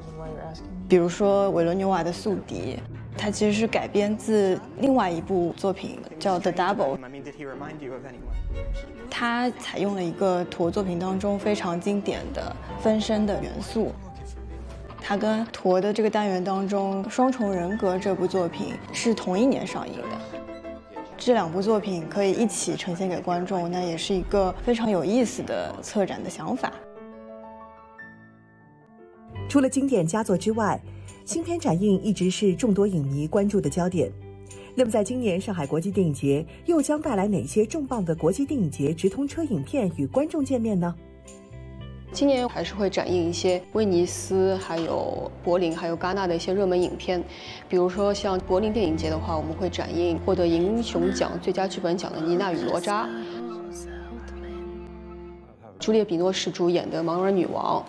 比如说维罗纽瓦的《宿敌》，它其实是改编自另外一部作品叫《The Double》。它采用了一个陀作品当中非常经典的分身的元素。它跟陀的这个单元当中《双重人格》这部作品是同一年上映的。这两部作品可以一起呈现给观众，那也是一个非常有意思的策展的想法。 除了经典佳作之外，新片展映一直是众多影迷关注的焦点。那么在今年上海国际电影节又将带来哪些重磅的国际电影节直通车影片与观众见面呢？ 今年还是会展映一些威尼斯、还有柏林、还有戛纳的一些热门影片，比如说像柏林电影节的话，我们会展映获得银熊奖最佳剧本奖的《妮娜与罗扎》，朱丽叶·比诺什主演的《盲人女王》，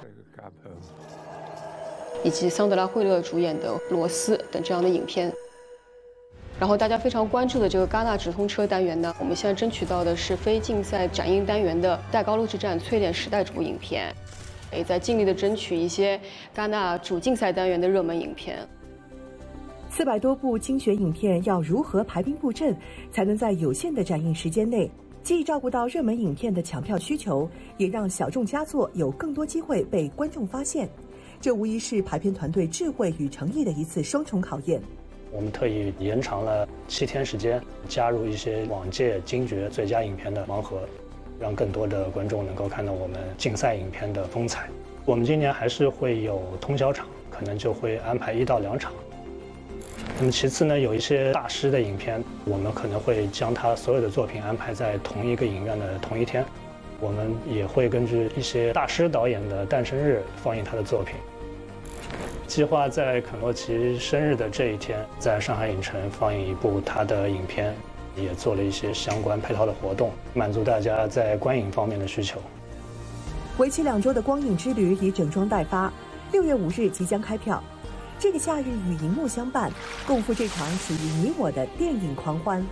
以及桑德拉·惠勒主演的《罗斯》等这样的影片。然后大家非常关注的这个戛纳直通车单元呢，我们现在争取到的是非竞赛展映单元的《戴高乐之战：淬炼时代》这部影片，也在尽力的争取一些戛纳主竞赛单元的热门影片。 400多部精选影片要如何排兵布阵，才能在有限的展映时间内，既照顾到热门影片的抢票需求，也让小众佳作有更多机会被观众发现？这无疑是排片团队智慧与诚意的一次双重考验。 我们特意延长了7天时间，加入一些往届金爵最佳影片的盲盒，让更多的观众能够看到我们竞赛影片的风采。我们今年还是会有通宵场，可能就会安排1到2场。那么其次呢，有一些大师的影片，我们可能会将他所有的作品安排在同一个影院的同一天。我们也会根据一些大师导演的诞生日放映他的作品。计划在肯洛奇生日的这一天，在上海影城放映一部他的影片，也做了一些相关配套的活动，满足大家在观影方面的需求。 为期2周的光影之旅已整装待发，6月5日即将开票。这个夏日与荧幕相伴，共赴这场属于你我的电影狂欢。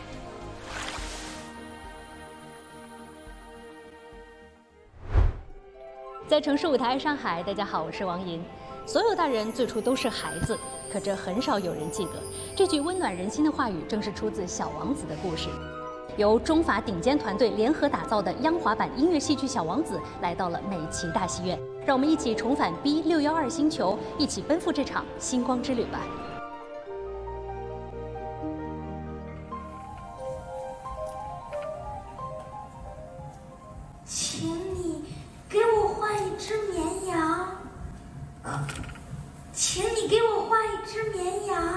在城市舞台上海，大家好，我是王银。所有大人最初都是孩子，可这很少有人记得。这句温暖人心的话语，正是出自《小王子》的故事。由中法顶尖团队联合打造的央华版音乐戏剧《小王子》来到了美琪大戏院，让我们一起重返 B612星球，一起奔赴这场星光之旅吧。 请你给我画一只绵羊。请你给我画一只绵羊。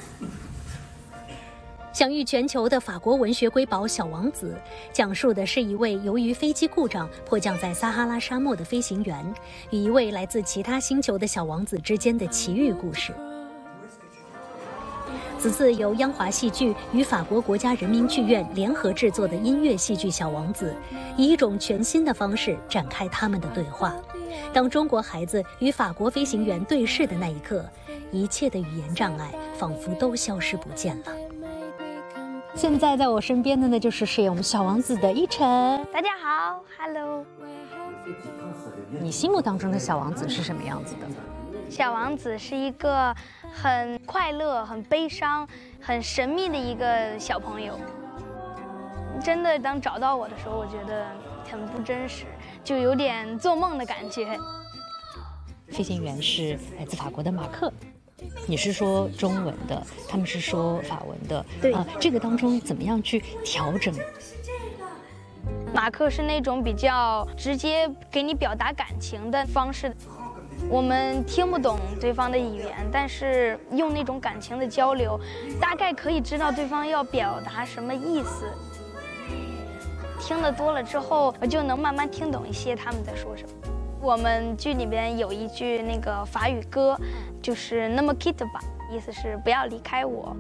享誉全球的法国文学瑰宝《小王子》，讲述的是一位由于飞机故障迫降在撒哈拉沙漠的飞行员与一位来自其他星球的小王子之间的奇遇故事。此次由央华戏剧与法国国家人民剧院联合制作的音乐戏剧《小王子》，以一种全新的方式展开他们的对话。当中国孩子与法国飞行员对视的那一刻，一切的语言障碍仿佛都消失不见了。现在在我身边的呢，就是饰演我们小王子的依晨。 大家好 ，Hello。 你心目当中的小王子是什么样子的？ 小王子是一个很快乐、很悲伤、很神秘的一个小朋友。真的，当找到我的时候，我觉得很不真实，就有点做梦的感觉。 飞行员是来自法国的马克。你是说中文的，他们是说法文的， 对这个当中怎么样去调整？ 马克是那种比较直接给你表达感情的方式，我们听不懂对方的语言，但是用那种感情的交流，大概可以知道对方要表达什么意思。听得多了之后，我就能慢慢听懂一些他们在说什么。我们剧里边有一句那个法语歌，就是那么 kit 吧，意思是不要离开我。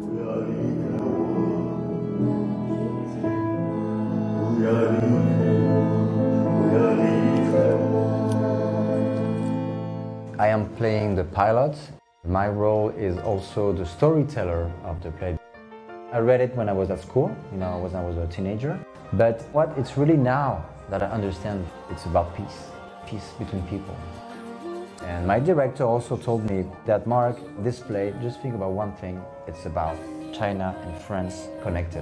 I am playing the pilot. My role is also the storyteller of the play. I read it when I was at school, when I was a teenager. But what it's really now that I understand, it's about peace. Peace between people. And my director also told me that, Mark, this play, just think about one thing, it's about China and France connected.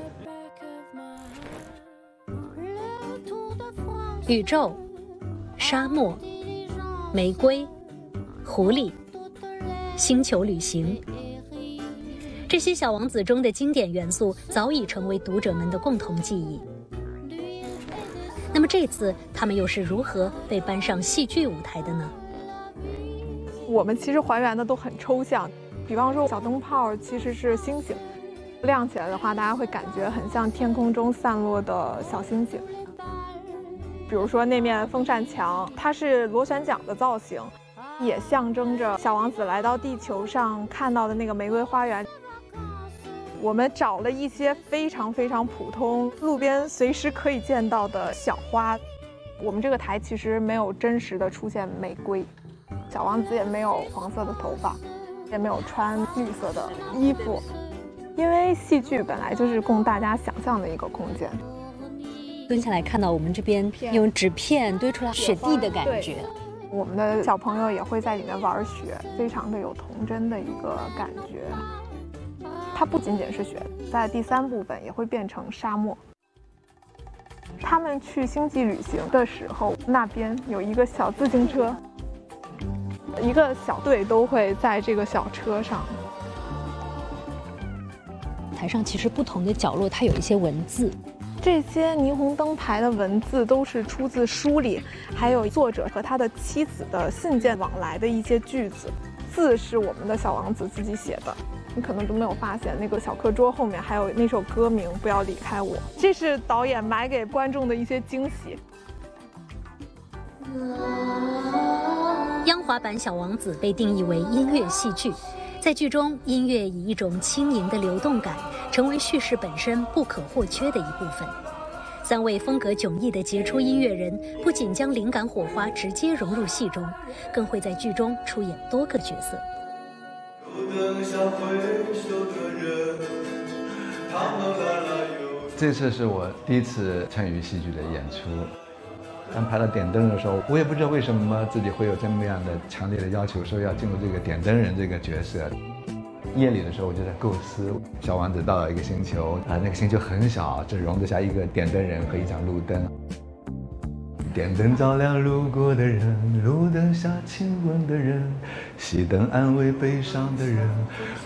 宇宙、沙漠、玫瑰、狐狸、星球旅行，这些小王子中的经典元素早已成为读者们的共同记忆。那么这次他们又是如何被搬上戏剧舞台的呢？ 我们其实还原的都很抽象，比方说小灯泡其实是星星，亮起来的话，大家会感觉很像天空中散落的小星星。比如说那面风扇墙，它是螺旋桨的造型，也象征着小王子来到地球上看到的那个玫瑰花园。我们找了一些非常非常普通、路边随时可以见到的小花。我们这个台其实没有真实的出现玫瑰，小王子也没有黄色的头发，也没有穿绿色的衣服，因为戏剧本来就是供大家想象的一个空间。 蹲下来看到我们这边用纸片堆出来雪地的感觉， 我们的小朋友也会在里面玩雪，非常的有童真的一个感觉。它不仅仅是雪，在第3部分也会变成沙漠。他们去星际旅行的时候，那边有一个小自行车，一个小队都会在这个小车上。 台上其实不同的角落它有一些文字， 这些霓虹灯牌的文字都是出自书里，还有作者和他的妻子的信件往来的一些句子。字是我们的小王子自己写的，你可能都没有发现，那个小课桌后面还有那首歌名《不要离开我》，这是导演埋给观众的一些惊喜。 央华版《小王子》被定义为音乐戏剧，在剧中，音乐以一种轻盈的流动感，成为叙事本身不可或缺的一部分。3位风格迥异的杰出音乐人，不仅将灵感火花直接融入戏中，更会在剧中出演多个角色。 这次是我第1次参与戏剧的演出。当排到点灯的时候，我也不知道为什么自己会有这么样的强烈的要求，说要进入这个点灯人这个角色。夜里的时候，我就在构思小王子到了一个星球，那个星球很小，只容得下一个点灯人和一盏路灯。点灯照亮路过的人，路灯下亲吻的人，熄灯安慰悲伤的人。